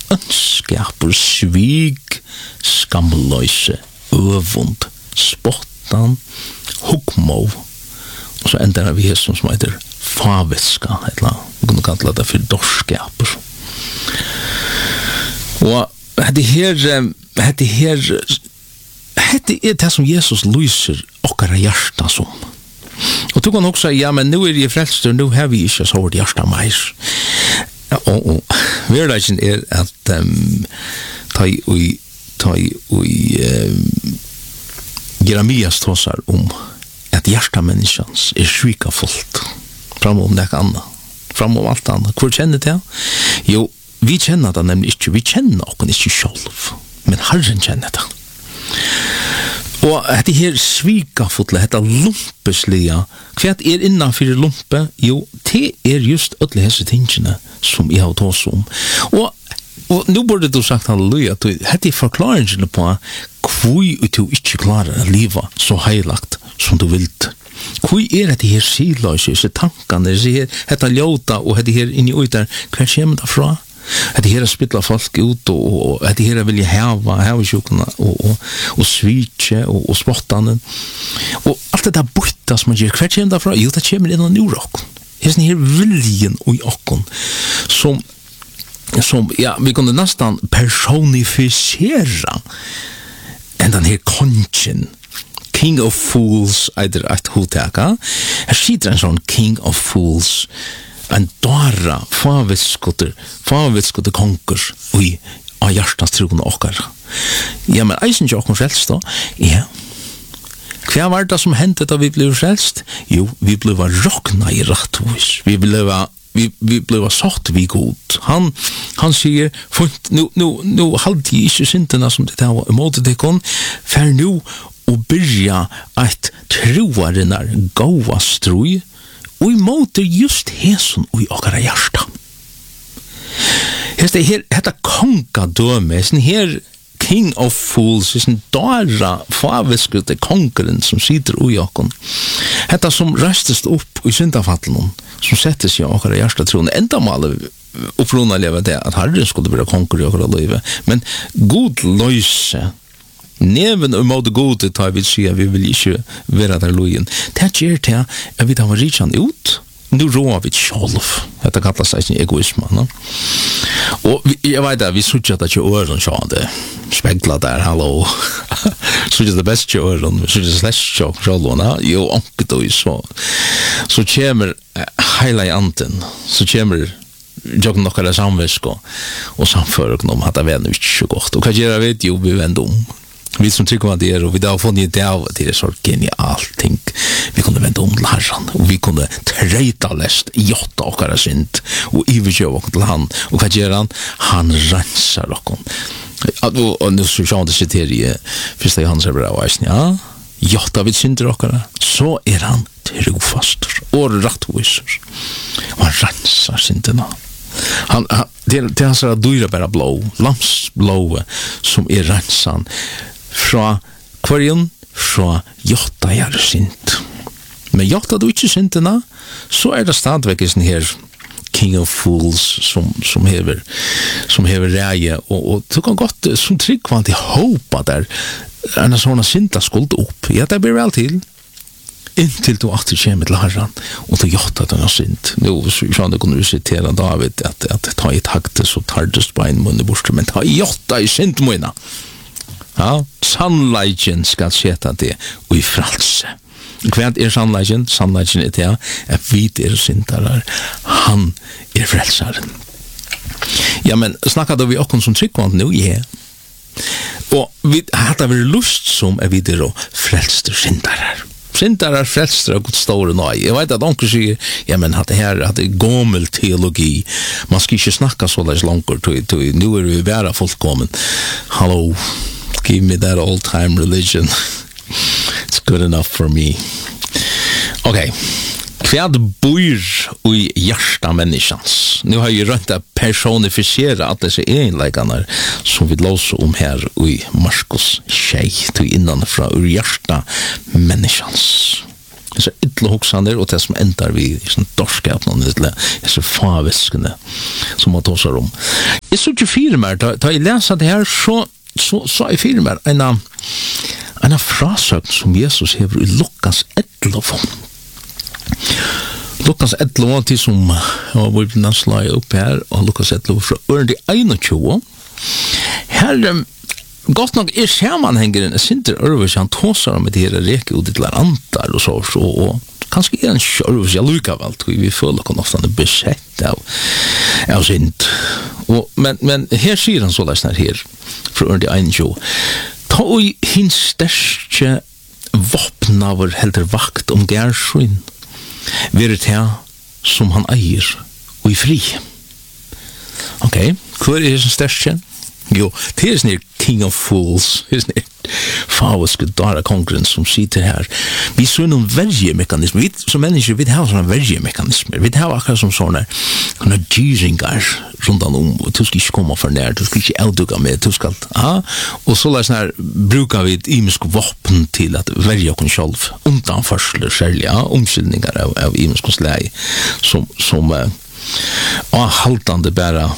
ønskapur, svig, skamløse, øvund, spottan, hugmov, og så ender vi som heter faviska, vi kunne kalla det for dorskapur. Og det det som Jesus lyser okkara hjarta som. Og du kan også si, ja, men nu jeg frelster, nu har vi ikke så hårdt hjarta meir. Og verdagen at ta i Jeremias tåsar at hjarta menneskans svika fullt. Fram det anna. Fram alt anna. Hvor kjenner det? Jo, vi kjenner det nemlig ikke. Vi kjenner okken ikke sjálv. Men Herren kjenner det. Og dette her svikafulle, dette lumpeslige, hva innanfor lumpe? Jo, det just alle hese tingene som jeg har tås om. Og nå burde du sagt halleluja, at dette forklaringene på hvor du ikke klarer å leve så heilagt som du vilt. Hvor dette her siløse, disse tankene, dette ljota og dette her inni ut der, hva kommer det fra? At det her spilla folk ut og at det her vilja hava sjukna og svitje og spottane og alt det der butta som man gjør hvert kjem derfra, jo det kommer innan ur okkon hesten her viljen ui okkon som ja, vi kunne nesten personifisera enn den her kongen King of Fools eider et hoteka her sitter en sånn King of Fools en dara faviskutter konkurs ui av hjartans trogna okkar. Ja, men eisen ikke okkar frelst da? Ja. Hva var det som hendte da vi ble frelst? Jo, vi ble rokna i rattvis. Vi ble satt vi god. Han sier, nu halde jeg ikke syndene som det var imot det kon, for nu å byrja et troarinnar gåa strui, og imot just hesun og i okkara hjarta. Hetta kongadøme, her King of Fools, dara faviskute kongeren som sitter ui okkon. Hetta som restest opp i syndafattelen, som settes i okkara hjarta troende. Enda malet opprona leva det at Herren skulle bli konger i okkara livet. Men god løyse, neven og måte gode tar vi sier vi vil ikke være der lojen. Det gjør til at vi tar rikjan ut. Nu råer vi sjolv. Dette kallar seg sin egoisme. No? Og jeg vet at vi sutja det ikke øren sjående. Spegla der, hallo. Sutja det best ikke øren. Sutja det slest ikke sjålvåna. Jo, anket og så kommer heila i anten. Så kommer jokken nokkara samvisk og samfører om at det vender ikke godt. Og hva gjør vi? Jo, vi vender Vi som tycker att det är och vi har funnit det av till det så genialt ting. Vi kunde vända om till Herren och vi kunde trejta läst jotta och kara synd och ivergöva och till han. Och vad gör han? Han rensar och och nu så jag det sitter i första Johannes brev ja. Jotta vid synder och kara. Så är han trofast och rättvis. Och han rensar synderna. Det är så dyra bara blå, lamsblå som är rensan fra kvarjon, fra jotta jag synd. Men jotta du inte syndena, så är det stadväck sån här King of Fools som hever räge och du kan gott som tryggvant i hopa där en sån synda skuld upp. Ja, det blir väl till. Inntil du at du kommer til Herren og du gjør den synd. Nå så kunne du sitere David at ta i takte så tardest på en munn i borste, men ta i gjørta i synd munna. Ja, sannleiken skal seta det og i fralse. Hva sannleiken? Sannleiken det at vi syndare, han frelsaren. Ja, men snakka da vi okkon som tryggvant nå, ja. Og vi hadde vært lust som vi frelster syndare. Syndare frelster av Guds store nøy. Jeg vet at onker sier, ja, men at det her er gammel teologi. Man skal ikke snakka så langt langer, nu vi være fullkommen. Hallo, give me that old-time religion. It's good enough for me. Okay. Hva bor i hjarta menneskans? Nu har jeg rønt å personifisere at disse egenleikene som vi låser om her i Markus 6, til innanfra ur hjarta menneskans. så ytla hoksander og det som endar vi i sånn dorskapen og så faviskene som man tåsar om. Jeg så ikke fire mer, da jeg leser det her, så jeg fire mer en frasøk som Jesus hever i Lukas 11. Lukas 11, til som jeg var blant slag opp her, og Lukas 11 fra ørende 21. Her godt nok sammanhengeren sinter Ørvus, han tåsar om det her reke og det antar og så, og kanskje en Ørvus, jeg lukker vel, vi føler kan ofte han besett av sint. Men her sier han så lesner her, fra ørende 21, ta og hins sterske vopnaver helder vakt om gærsyn, være det som han eier, og i fri. Ok, hva det som sterske? Jo, det sånn King of Fools, det sånn faviske dara kongren som sitter her. Vi så noen vergemekanismer, vi som mennesker, vi har sånne vergemekanismer, vi har akkurat som sånne gyringar rundt om, du skal ikke komme for nær, du skal ikke avduga med, du skal, og så her, brukar vi et imisk våpen til at verge oss selv, undanførsler, særlig, omskyldningar av imisk slag, som haltande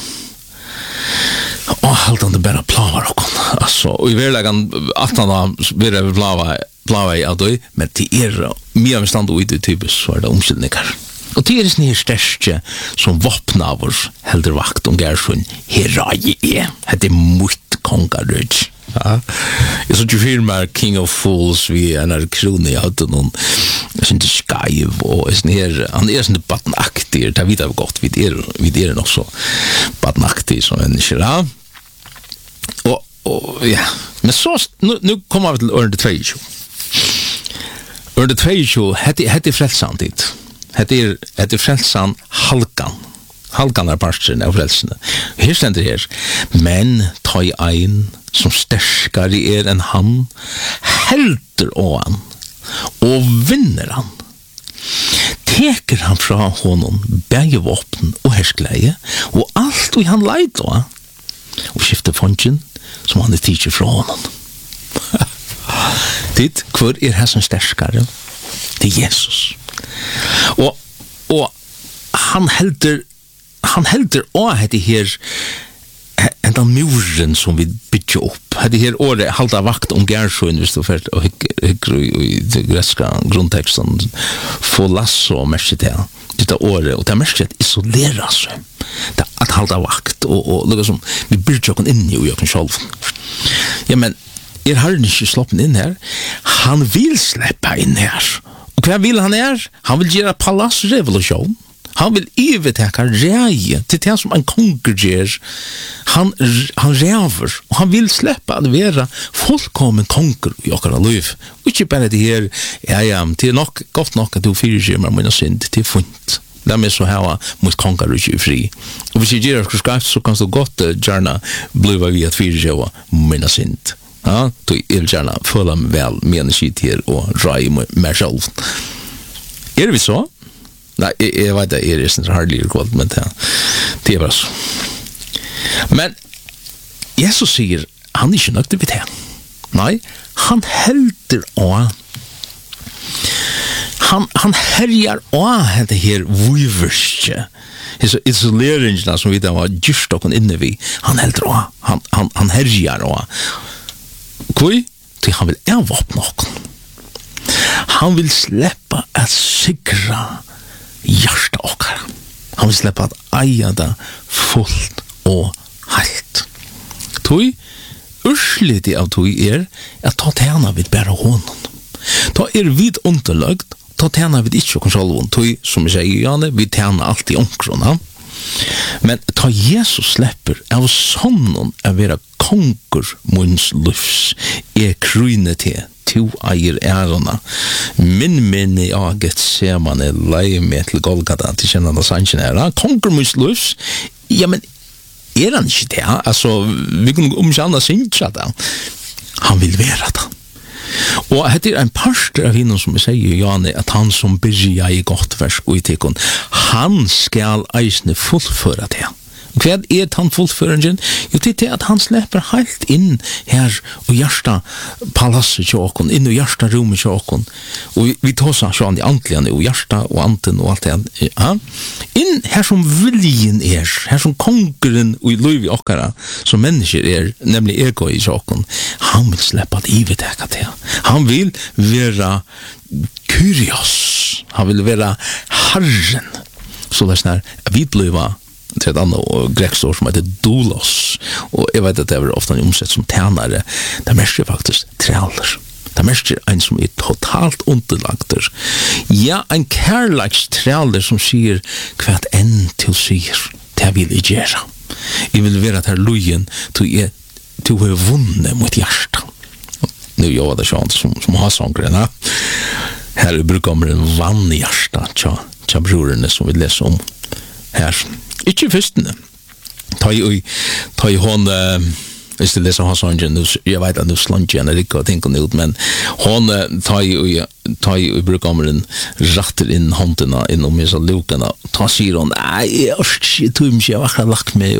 bara plavar okon. Alltså, och i verkligen att han vill plava i adoi, men det mye av stand ut i typisk så det omskyldningar. Og det sånn her største som våpnaver helder vakt om gærsund herai det mot kongarudj. Ja. Jeg så ikke filmer King of Fools vi en krone i hadde noen sånn skaiv og sånn her, han sånn badnaktig, det vet jeg godt, vi nok så badnaktig som mennesker, ja. Og ja, men så, nu kommer vi til ørende 22. Ørende 22, hette frelsan dit. Hette frelsan halkan parstren av frelsene. Her stender her, men ta i ein som sterskare enn han, helter å han, og vinner han. Teker han fra honom begge våpen og herskleie, og alt og han leid da, og skifter fongen, som han tidser fra honom. Ditt, hvor hesson sterskare? Det Jesus. Og han helder og hette her den muren som vi bygger opp. Hette her året halda vakt om gærsjøen hvis du først og hykker i det greska grunnteksten få lasso og merke til dette året, og det er merke til isolera seg. Det at halda vakt og liksom, vi bygger oss inn i oss selv. Ja, men har han ikke sloppen inn her? Han vil slippe inn her. Og hva vil han her? Han vil gjøre palassrevolusjon. Han vil iveteka reie til det som en konger gjør. Han rever, og han vil slippe at være fullkommen konger i okkara liv. Og ikke bare det her, det nok, godt nok at du fyrirgjør meg mine synd, det funnet. La meg så hava mot konger ikke fri. Og hvis jeg gjør skrift, så kan du godt gjerne bliva vi at fyrirgjør mine synd. Ja, du vil gjerne føle meg vel med energit her og rai meg selv. Vi så? Nei, jeg vet det sånn hardligere kvalt, men det bare så. Men Jesus sier, han ikke nøkter vidt her. Nei, han helder av. Han herjar av det her vuiverske. Isoleringene som vi da var gjørst okken inne vi. Han helder av. Han herjar av. Hvor? Til han vil avvåpne okken. Han vil slippe at sikra hjärsta okkar. Han vil slippe at eia det fullt og heilt. Tui, ursliti av tui at ta tjena vid bæra honom. Ta vid underlagt, ta tjena vid ikkje kontrollvun. Tui, som jeg sier, Janne, vi tjena alltid omkrona. Men ta Jesus slipper av sånn å være konger munns livs kryne til to eier ærena. Min i aget ser man leie med til Golgata til kjennende sannsjen konger munns livs, ja, men han ikke det? Altså, vi kunne omkjenne sinnsja det. Han vil være det. Og det en parster av henne som sier, Janne, at han som byrja i godt versk og i tikkun, han skal eisne fullføre det. Og hva han fullføringen? Jo, det at han slipper helt inn her og hjärsta palasset til åkken, inn og hjärsta rommet til åkken. Og vi tar seg sånn i antligen, og hjärsta og anten og alt det. Ja. Inn her som viljen her som kongeren og i liv i okkara, som mennesker nemlig ego i åkken, han vil slippe det i vedtekka til. Han vil være Kyrios. Han vil være Herren. Så det er vi blir til et annet greksord som heter doulos, og jeg vet at det ofte omsett som tjenere. Det merker faktisk træler. Det merker en som totalt underlagter. Ja, en kærleiks træler som sier hva enn til sier. Det vil jeg gjøre. Jeg vil være til løyen til å vunne mot hjertet. Nu gjør det sånn som har sångren. Her bruker man en vann i hjertet tja brorene som vi leser om her. Ikke førstene. Ta i hon, hvis du leser hans sången, jeg vet at du slanker henne ikke og tenker ut, men hon ta i bruker man ratter inn håndene innom i sånn lukene, sier hon, nei, jeg tror ikke jeg har akkurat lagt meg,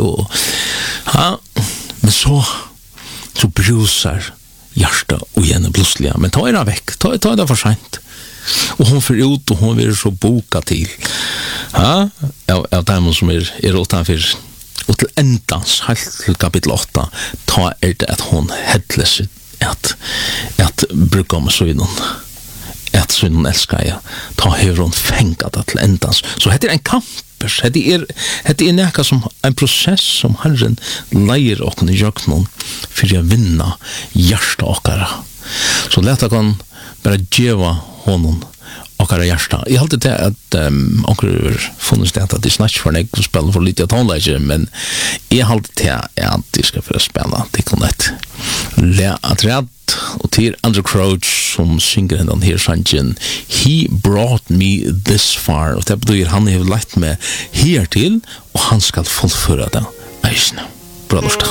men så bruser hjertet og gjerne plutselig, men ta det vekk, ta det for sent. Og hon får ut, og hon vil så boka til. Av dem som utanfor, og til endans, helt til kapittel 8, ta det at hon hedles at bruker med søgnen, at søgnen elsker jeg, ta hever hon fengat det til endans. Så det en kamp, det nekka som en prosess som Herren leier okken i jøknen for å vinne hjertet okkara. Så leta kan bare djeva honom okkara hjertet. Jeg halte til at okkara funnet sted at de snakker for nek å spille for litt av tonleger, men jeg halte til at de skal få spille det kan det at redd og til Andrew Crouch som synger den her sangen He brought me this far, og det betyr han har lagt meg her til, og han skal fullføre det eisne. Bra lort.